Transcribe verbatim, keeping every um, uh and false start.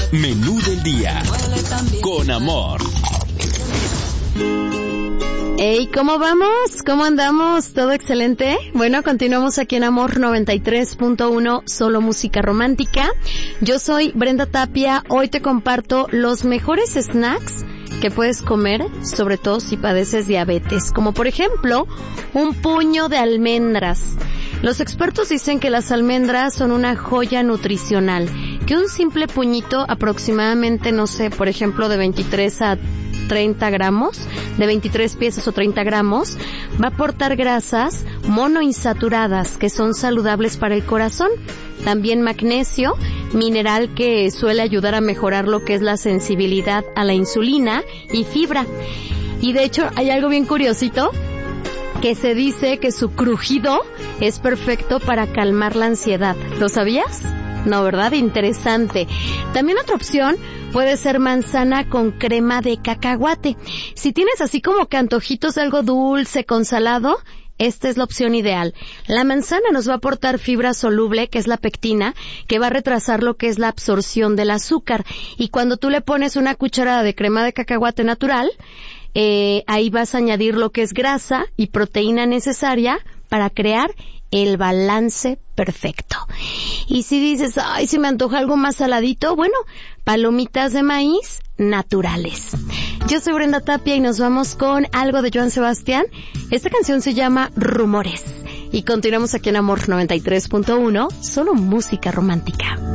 Menú del día. Con amor. Hey, ¿cómo vamos? ¿Cómo andamos? ¿Todo excelente? Bueno, continuamos aquí en Amor noventa y tres punto uno, solo música romántica. Yo soy Brenda Tapia. Hoy te comparto los mejores snacks que puedes comer, sobre todo si padeces diabetes, como por ejemplo, un puño de almendras. Los expertos dicen que las almendras son una joya nutricional, que un simple puñito aproximadamente, no sé, por ejemplo, de veintitrés a treinta gramos, de veintitrés piezas o treinta gramos, va a aportar grasas monoinsaturadas que son saludables para el corazón. También magnesio, mineral que suele ayudar a mejorar lo que es la sensibilidad a la insulina, y fibra. Y de hecho hay algo bien curiosito, que se dice que su crujido es perfecto para calmar la ansiedad. ¿Lo sabías? No, ¿verdad? Interesante. También otra opción puede ser manzana con crema de cacahuate. Si tienes así como que antojitos de algo dulce con salado, esta es la opción ideal. La manzana nos va a aportar fibra soluble, que es la pectina, que va a retrasar lo que es la absorción del azúcar. Y cuando tú le pones una cucharada de crema de cacahuate natural, eh, ahí vas a añadir lo que es grasa y proteína necesaria para crear el balance perfecto. Y si dices, ay, si me antoja algo más saladito, bueno, palomitas de maíz naturales. Yo soy Brenda Tapia y nos vamos con algo de Joan Sebastián. Esta canción se llama Rumores. Y continuamos aquí en Amor noventa y tres punto uno, solo música romántica.